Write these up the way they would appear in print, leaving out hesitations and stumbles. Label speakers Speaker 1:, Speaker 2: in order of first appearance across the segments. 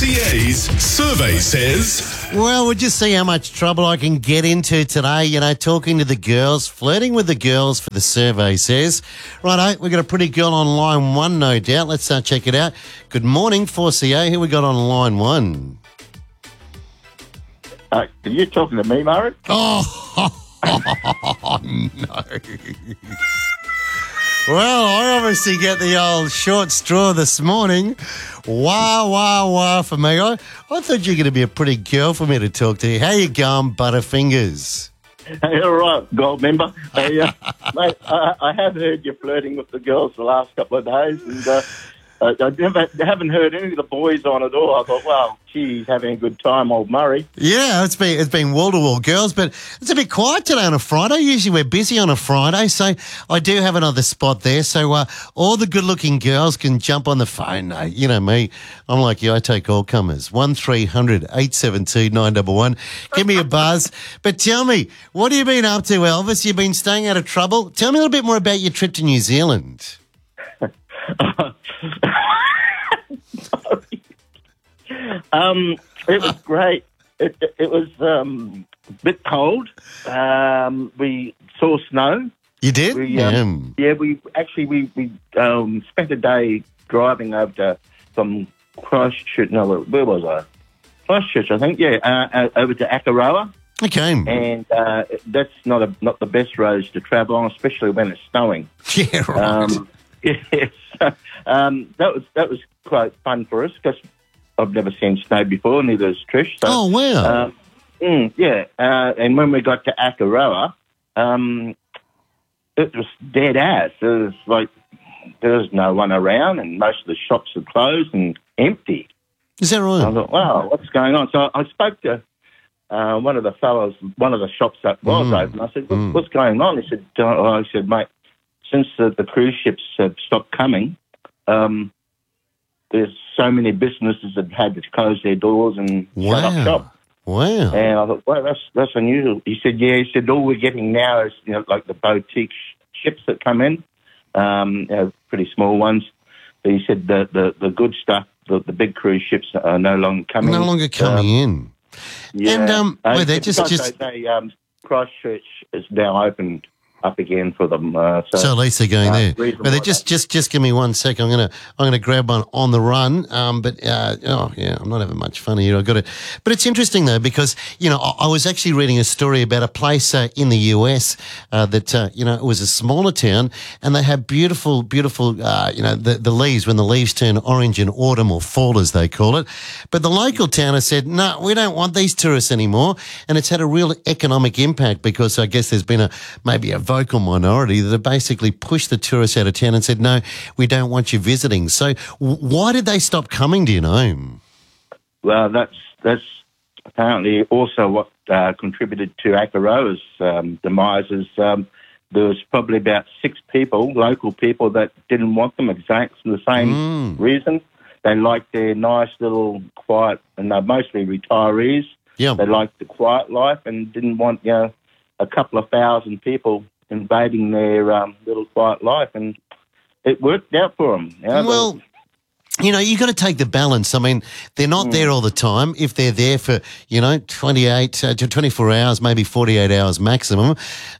Speaker 1: 4CA's survey says...
Speaker 2: Well, we'll just see how much trouble I can get into today, talking to the girls, flirting with the girls for the survey says. Righto, we've got a pretty girl on line one, no doubt. Let's check it out. Good morning, 4CA. Who we got on line one?
Speaker 3: Are you talking to me, Murray?
Speaker 2: Oh, no. Well, I obviously get the old short straw this morning. Wah for me. I thought you were going to be a pretty girl for me to talk to. How you going, Butterfingers?
Speaker 3: Hey, all right, gold member. Hey, mate, I have heard you flirting with the girls the last couple of days, and I haven't heard any of the boys on at all. I thought, well, geez, having a good time, old Murray.
Speaker 2: Yeah, it's been wall-to-wall girls, but it's a bit quiet today on a Friday. Usually we're busy on a Friday, so I do have another spot there. So all the good-looking girls can jump on the phone. You know me, I'm like you, I take all comers. 1300 872 911. Give me a buzz. But tell me, what have you been up to, Elvis? You've been staying out of trouble? Tell me a little bit more about your trip to New Zealand.
Speaker 3: It was great. It was a bit cold. We saw snow.
Speaker 2: You did?
Speaker 3: Yeah, we spent a day driving over from Christchurch. No, where was I? Christchurch, I think. Yeah, over to Akaroa.
Speaker 2: Okay.
Speaker 3: And that's not the best roads to travel on, especially when it's snowing.
Speaker 2: Yeah, right.
Speaker 3: Yes. That was quite fun for us because I've never seen snow before, neither has Trish. So,
Speaker 2: oh, wow.
Speaker 3: And when we got to Akaroa, it was dead ass. It was like there was no one around and most of the shops are closed and empty.
Speaker 2: Is that right?
Speaker 3: I thought, wow, what's going on? So I spoke to one of the fellows, one of the shops that was open. I said, what's going on? He said, I said, mate, since the cruise ships have stopped coming, there's so many businesses that had to close their doors and shut up shop.
Speaker 2: Wow.
Speaker 3: And I thought, well, that's unusual. He said, yeah, he said, all we're getting now is, like the boutique ships that come in, pretty small ones. But he said the good stuff, the big cruise ships are no longer coming.
Speaker 2: No longer coming in.
Speaker 3: Yeah.
Speaker 2: And they're just
Speaker 3: Christchurch is now opened up again for them.
Speaker 2: So at least they're going there. But they just give me 1 sec. I'm gonna grab one on the run. I'm not having much fun here. But it's interesting though because I was actually reading a story about a place in the US that it was a smaller town and they had beautiful the leaves when the leaves turn orange in autumn or fall as they call it. But the local town has said no, we don't want these tourists anymore, and it's had a real economic impact because I guess there's been maybe a vocal minority that have basically pushed the tourists out of town and said, no, we don't want you visiting. So why did they stop coming, do you know?
Speaker 3: Well, that's apparently also what contributed to Akaroa's demise is there was probably about 6 people, local people, that didn't want them exactly for the same reason. They liked their nice little quiet, and they're mostly retirees. Yeah. They liked the quiet life and didn't want, a couple of thousand people invading their little quiet life, and it worked out for them.
Speaker 2: Well, you got to take the balance. I mean, they're not there all the time. If they're there for, 28 to 24 hours, maybe 48 hours maximum,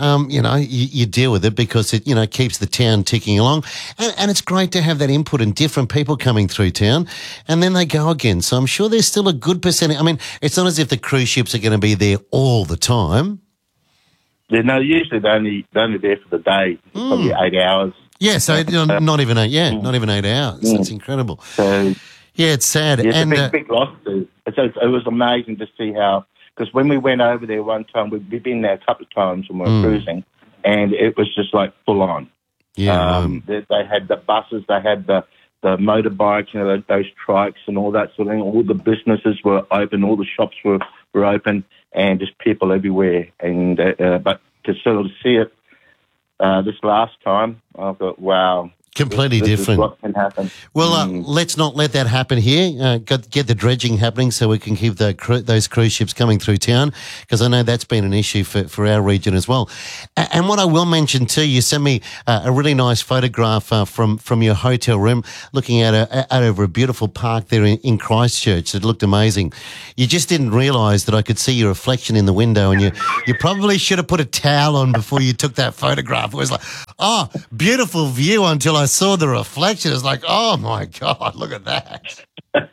Speaker 2: you deal with it because it, keeps the town ticking along. And it's great to have that input and different people coming through town, and then they go again. So I'm sure there's still a good percentage. I mean, it's not as if the cruise ships are going to be there all the time.
Speaker 3: Yeah, no, usually they're only there for the day, probably 8 hours.
Speaker 2: Yeah, so not even 8 hours. That's incredible.
Speaker 3: So,
Speaker 2: yeah, it's sad.
Speaker 3: Yeah, it's
Speaker 2: and
Speaker 3: a big loss. It was amazing to see how, because when we went over there one time, we've been there a couple of times when we were cruising, and it was just like full on.
Speaker 2: Yeah.
Speaker 3: They had the buses, they had the motorbikes, those trikes and all that sort of thing. All the businesses were open, all the shops were open, and just people everywhere. And but to sort of see it this last time, I thought, wow.
Speaker 2: completely
Speaker 3: this
Speaker 2: different.
Speaker 3: is what can happen.
Speaker 2: Well, let's not let that happen here. Get the dredging happening so we can keep those cruise ships coming through town, because I know that's been an issue for our region as well. And what I will mention too, you sent me a really nice photograph from your hotel room, looking out over a beautiful park there in Christchurch. It looked amazing. You just didn't realise that I could see your reflection in the window, and you probably should have put a towel on before you took that photograph. It was like, oh, beautiful view, until I saw the reflection. It's like, oh my God, look at that.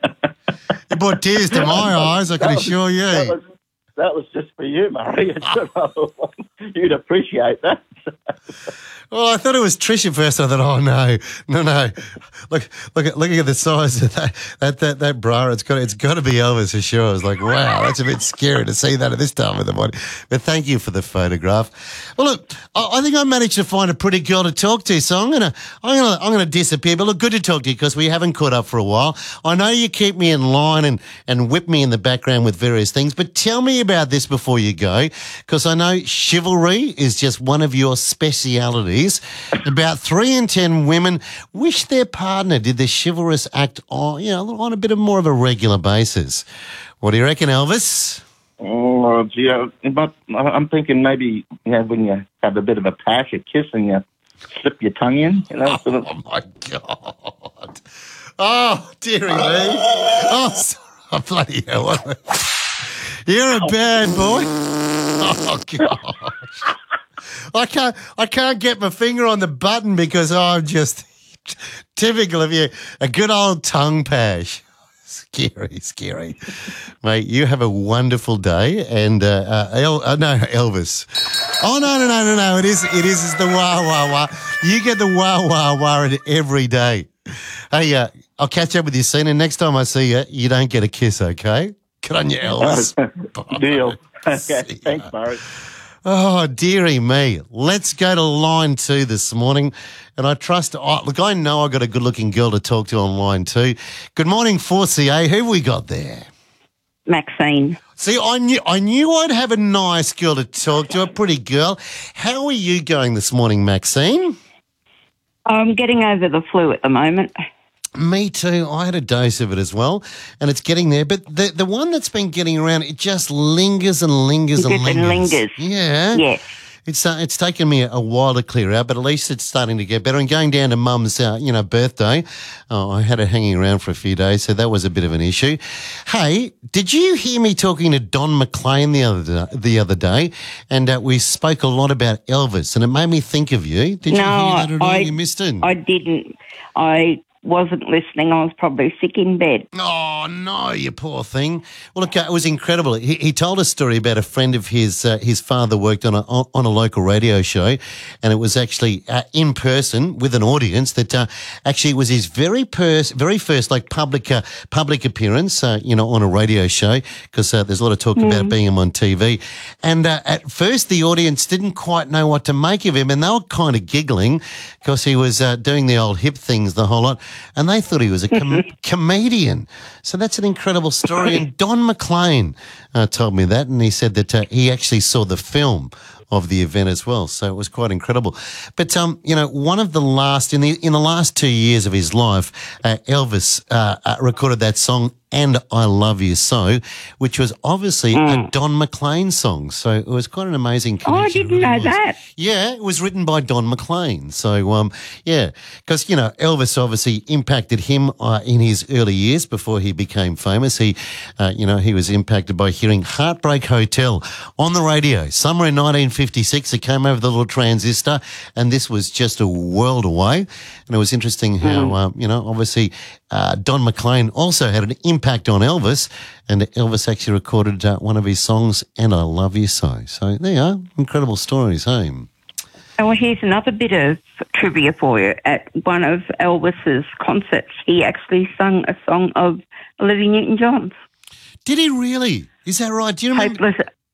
Speaker 2: It brought tears to my eyes, I can assure you.
Speaker 3: That was just for you, Murray. You'd appreciate that.
Speaker 2: Well, I thought it was Trish at first. I thought, oh no. Looking at the size of that bra, it's got to be Elvis for sure. I was like, wow, that's a bit scary to see that at this time of the morning. But thank you for the photograph. Well, look, I think I managed to find a pretty girl to talk to, so I'm gonna disappear. But look, good to talk to you, because we haven't caught up for a while. I know you keep me in line and whip me in the background with various things, but tell me about this before you go, because I know chivalry is just one of your specialities. About 3 in 10 women wish their partner did the chivalrous act on a bit of more of a regular basis. What do you reckon, Elvis?
Speaker 3: Oh, gee, but I'm thinking maybe when you have a bit of a pash, a kiss, and you slip your tongue in.
Speaker 2: Oh my God! Oh, dearie me! Oh, sorry, bloody hell! You're a bad boy. Oh gosh. I can't get my finger on the button because I'm just typical of you. A good old tongue pash. Scary. Mate, you have a wonderful day. And, Elvis. Oh, no. It is the wah. You get the wah every day. Hey, I'll catch up with you soon. And next time I see you, you don't get a kiss, okay? Good on you, Elvis.
Speaker 3: Deal. Okay. Thanks, Murray.
Speaker 2: Oh, dearie me. Let's go to line 2 this morning. And I trust, I know I've got a good-looking girl to talk to on line 2. Good morning, 4CA. Who have we got there?
Speaker 4: Maxine.
Speaker 2: See, I knew I'd have a nice girl to talk to, a pretty girl. How are you going this morning, Maxine?
Speaker 4: I'm getting over the flu at the moment.
Speaker 2: Me too. I had a dose of it as well, and it's getting there. But the one that's been getting around, it just lingers and lingers and lingers. Yeah.
Speaker 4: Yes.
Speaker 2: It's taken me a while to clear out, but at least it's starting to get better. And going down to Mum's, birthday, I had it hanging around for a few days, so that was a bit of an issue. Hey, did you hear me talking to Don McLean the other day? And we spoke a lot about Elvis, and it made me think of you. Did you hear that at all? You missed it.
Speaker 4: I didn't. I wasn't listening. I was probably sick in bed.
Speaker 2: Oh, no, you poor thing. Well, look, it was incredible. He told a story about a friend of his. His father worked on a local radio show, and it was actually in person with an audience that actually was his very first like public appearance, on a radio show, because there's a lot of talk about being him on TV. And at first, the audience didn't quite know what to make of him, and they were kind of giggling because he was doing the old hip things the whole lot. And they thought he was a comedian. So that's an incredible story. And Don McLean told me that, and he said that he actually saw the film of the event as well. So it was quite incredible. But, one of the last, in the last 2 years of his life, Elvis recorded that song, And I Love You So, which was obviously a Don McLean song. So it was quite an amazing connection.
Speaker 4: Oh, I didn't know that.
Speaker 2: Yeah, it was written by Don McLean. So, because, Elvis obviously impacted him in his early years before he became famous. He was impacted by hearing Heartbreak Hotel on the radio somewhere in 1956. It came over the little transistor, and this was just a world away. And it was interesting how, obviously Don McLean also had an impact on Elvis, and Elvis actually recorded one of his songs, And I Love You So. So there you are. Incredible stories, hey?
Speaker 4: Oh, well, here's another bit of trivia for you. At one of Elvis's concerts, he actually sung a song of Olivia Newton-John's.
Speaker 2: Did he really? Is that right? Do you remember?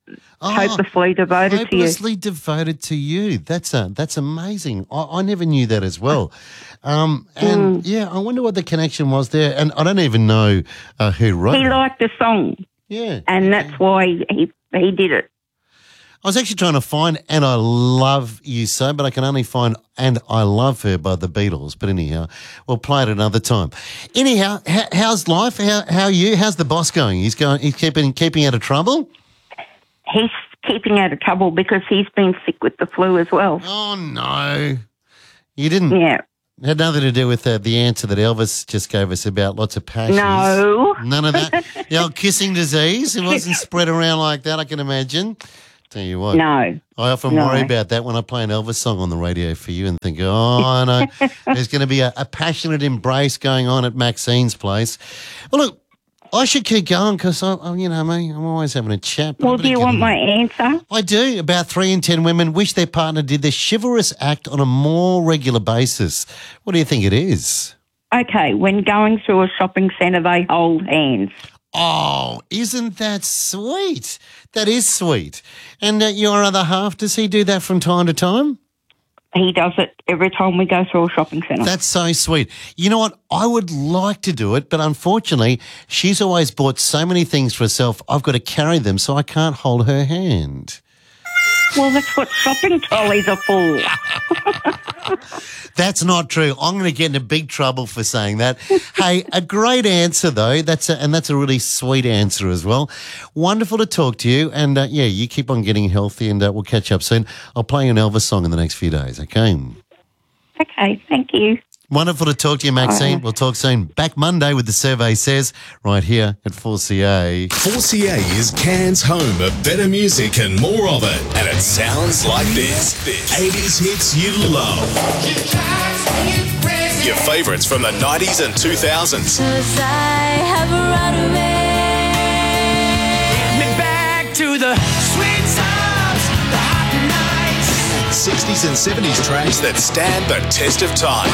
Speaker 4: Hopelessly devoted to you.
Speaker 2: Hopelessly devoted to you. That's amazing. I never knew that as well. I wonder what the connection was there. And I don't even know who wrote it.
Speaker 4: He liked the song.
Speaker 2: Yeah.
Speaker 4: And that's why he did it.
Speaker 2: I was actually trying to find And I Love You So, but I can only find And I Love Her by the Beatles. But anyhow, we'll play it another time. Anyhow, how's life? How are you? How's the boss going? He's keeping out of trouble?
Speaker 4: He's keeping out of trouble because he's been sick with the flu as well.
Speaker 2: Oh, no. You didn't?
Speaker 4: Yeah.
Speaker 2: It had nothing to do with the answer that Elvis just gave us about lots of passions.
Speaker 4: No.
Speaker 2: None of that. The old kissing disease. It wasn't spread around like that, I can imagine. Tell you what.
Speaker 4: No.
Speaker 2: I often worry about that when I play an Elvis song on the radio for you and think, oh, no, there's going to be a passionate embrace going on at Maxine's place. Well, look, I should keep going because, you know me, I'm always having a chat.
Speaker 4: Well, do you want my answer?
Speaker 2: I do. About 3 in 10 women wish their partner did the chivalrous act on a more regular basis. What do you think it is?
Speaker 4: Okay, when going through a shopping centre, they hold hands.
Speaker 2: Oh, isn't that sweet? That is sweet. And your other half, does he do that from time to time?
Speaker 4: He does it every time we go through a shopping centre.
Speaker 2: That's so sweet. You know what? I would like to do it, but unfortunately, she's always bought so many things for herself, I've got to carry them, so I can't hold her hand.
Speaker 4: Well, that's what shopping trolleys are for.
Speaker 2: That's not true. I'm going to get into big trouble for saying that. Hey, a great answer, though. That's a really sweet answer as well. Wonderful to talk to you. And, you keep on getting healthy and we'll catch up soon. I'll play you an Elvis song in the next few days, okay?
Speaker 4: Okay, thank you.
Speaker 2: Wonderful to talk to you, Maxine. We'll talk soon. Back Monday with The Survey Says, right here at 4CA.
Speaker 1: 4CA is Cairns' home of better music and more of it. And it sounds like this. 80s hits you love. Your favourites from the 90s and 2000s.
Speaker 5: 'Cause I have a right away. Get me back to the sweet times, the hot nights.
Speaker 1: 60s and 70s tracks that stand the test of time.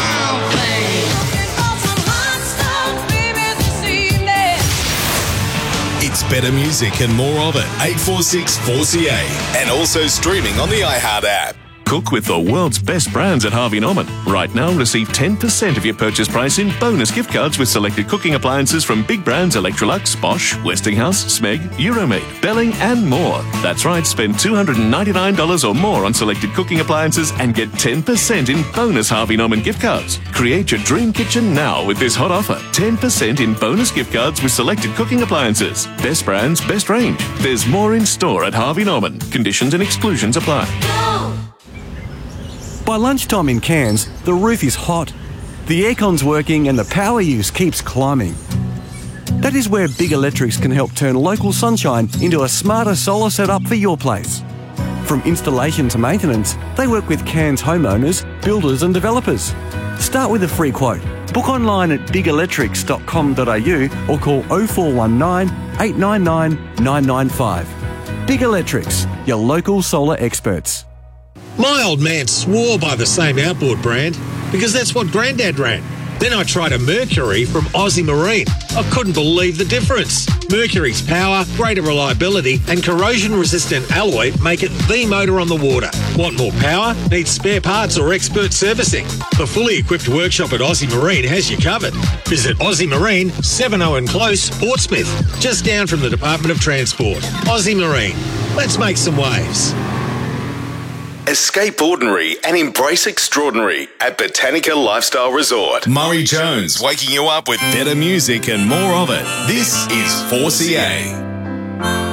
Speaker 1: It's better music and more of it. 846 4CA. And also streaming on the iHeart app.
Speaker 6: Cook with the world's best brands at Harvey Norman. Right now, receive 10% of your purchase price in bonus gift cards with selected cooking appliances from big brands Electrolux, Bosch, Westinghouse, Smeg, Euromade, Belling and more. That's right, spend $299 or more on selected cooking appliances and get 10% in bonus Harvey Norman gift cards. Create your dream kitchen now with this hot offer. 10% in bonus gift cards with selected cooking appliances. Best brands, best range. There's more in store at Harvey Norman. Conditions and exclusions apply.
Speaker 7: By lunchtime in Cairns, the roof is hot, the aircon's working and the power use keeps climbing. That is where Big Electrics can help turn local sunshine into a smarter solar setup for your place. From installation to maintenance, they work with Cairns homeowners, builders and developers. Start with a free quote. Book online at bigelectrics.com.au or call 0419 899 995. Big Electrics, your local solar experts.
Speaker 8: My old man swore by the same outboard brand because that's what Grandad ran. Then I tried a Mercury from Aussie Marine. I couldn't believe the difference. Mercury's power, greater reliability and corrosion-resistant alloy make it the motor on the water. Want more power? Need spare parts or expert servicing? The fully equipped workshop at Aussie Marine has you covered. Visit Aussie Marine, 7 Owen Close, Portsmouth, just down from the Department of Transport. Aussie Marine. Let's make some waves.
Speaker 1: Escape ordinary and embrace extraordinary at Botanica Lifestyle Resort. Murray Jones waking you up with better music and more of it. This is 4CA.